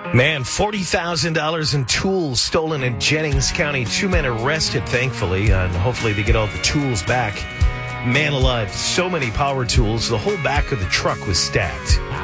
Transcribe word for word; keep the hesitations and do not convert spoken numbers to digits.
Man, forty thousand dollars in tools stolen in Jennings County. Two men arrested, thankfully, and hopefully they get all the tools back. Man alive, so many power tools. The whole back of the truck was stacked.